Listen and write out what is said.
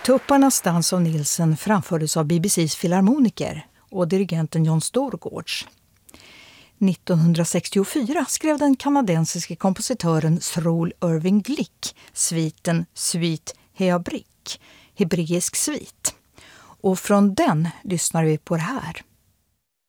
Tupparnas dans av Nilsen framfördes av BBCs filharmoniker och dirigenten John Storgårds. 1964 skrev den kanadensiske kompositören Sroul Irving Glick sviten Suite Heabrick, hebreisk svit. Och från den lyssnar vi på det här.